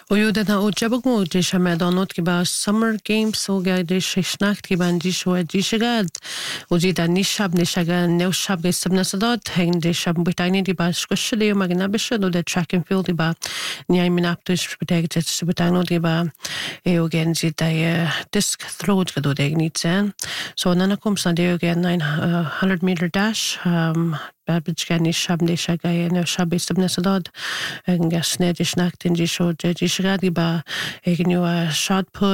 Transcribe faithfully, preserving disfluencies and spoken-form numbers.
ويودنا او جابقمو ديشا ميدانوت كبا summer games وغا ديشا شناكت كبا ديشو ديشا غاد وزيدا نيشاب نيشاغا نيوشاب غا سبنا صداد هين ديشا بيتايني دي با سكوشلي وماغنا بشا دو دا track and field دي با نياي منابتوش بتاك جاتس بتاينو دي با ايو غين زيدا disc throw كدو ديگ نيتسان so نانا كومسنا ديو غين nine hundred meter dash um, Babijgani Shabni Shagay and Shabi Subnesadod and Gasnedi Schnacht in Jisho Jishagadi Ba, a new shot put.